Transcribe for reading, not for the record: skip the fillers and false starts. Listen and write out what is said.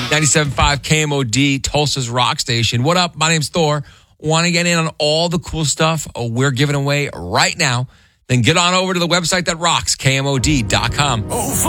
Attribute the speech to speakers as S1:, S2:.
S1: 97.5 KMOD, Tulsa's rock station. What up? My name's Thor. Want to get in on all the cool stuff we're giving away right now? Then get on over to the website that rocks, KMOD.com.